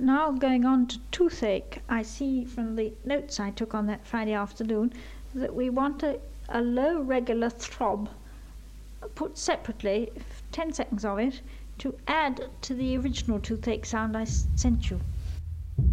now going on to toothache, I see from the notes I took on that Friday afternoon that we want a low regular throb put separately, 10 seconds of it, to add to the original toothache sound I sent you.